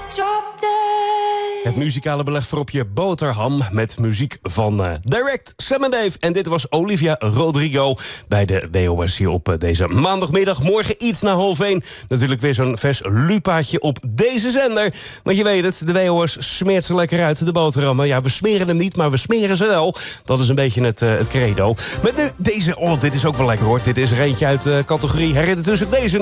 Het muzikale beleg voor op je boterham met muziek van Direct, Sam en Dave. En dit was Olivia Rodrigo bij de WOS hier op deze maandagmiddag. Morgen iets na 12:30. Natuurlijk weer zo'n vers lupaatje op deze zender. Want je weet het, de WOS smeert ze lekker uit, de boterhammen. Ja, we smeren hem niet, maar we smeren ze wel. Dat is een beetje het credo. Met nu deze, dit is ook wel lekker hoor. Dit is er eentje uit categorie herinnert u zich deze